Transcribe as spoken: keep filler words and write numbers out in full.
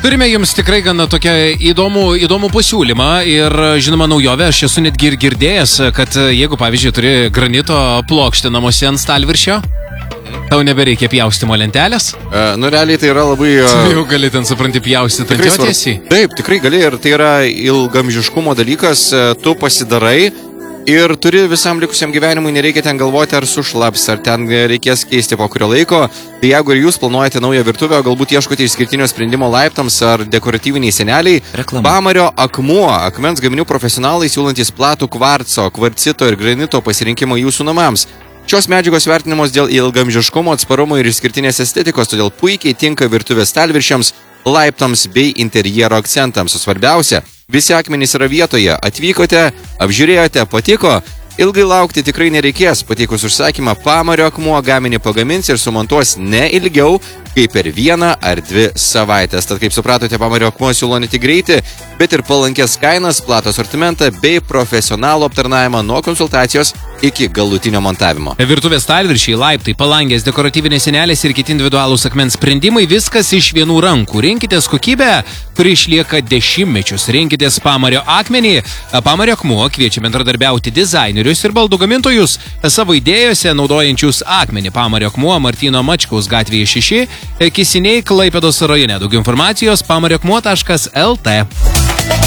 Turime jums tikrai gana tokią įdomų, įdomų pasiūlymą ir, žinoma, naujovę. Aš esu netgi ir girdėjęs, kad jeigu, pavyzdžiui, turi granito plokštę namuose ant stalviršio, tau nebereikia pjaustimo lentelės. E, nu, realiai tai yra labai... Uh, tu jau gali ten, supranti, pjaustyti ant jo tiesiai. Taip, tikrai gali ir tai yra ilgamžiškumo dalykas. Tu pasidarai ir turi visam likusiam gyvenimui, nereikia ten galvoti, ar sušlaps, ar ten reikės keisti po kurio laiko. Tai jeigu ir jūs planuojate naują virtuvę, galbūt ieškote išskirtinio sprendimo laiptams ar dekoratyviniai seneliai, Reklama. Pamario akmuo, akmens gaminių profesionalai siūlantys platų kvarco, kvarcito ir granito pasirinkimą jūsų namams. Šios medžiagos vertinamos dėl ilgamžiškumo, atsparumo ir išskirtinės estetikos, todėl puikiai tinka virtuvės stalviršiams, laiptams bei interjero akcentams. O svarbiausia, visi akmenys yra vietoje. Atvykote, apžiūrėjote, patiko. Ilgai laukti tikrai nereikės. Pateikus užsakymą, Pamario akmuo gaminį pagamins ir sumontuos ne ilgiau kaip per vieną ar dvi savaitės. Tad, kaip supratote, Pamario akmuo siūlo ne tik greitį, bet ir palankės kainas, platų asortimentą bei profesionalų aptarnavimą nuo konsultacijos iki galutinio montavimo. Virtuvės stalviršiai, laiptai, palangės, dekoratyvinės sienelės ir kiti individualūs akmens sprendimai, viskas iš vienų rankų. Rinkitės kokybę, kuri išlieka dešimtmečius. Rinkitės Pamario akmenį. Pamario akmuo kviečia bendradarbiauti dizainerius ir baldų gamintojus savo idėjose naudojančius akmenį. Pamario akmuo Martyno Mačkaus gatvėje šeši, Kisiniai, Klaipėdos rajone. Daugiau informacijos pamario akmuo taškas el tė.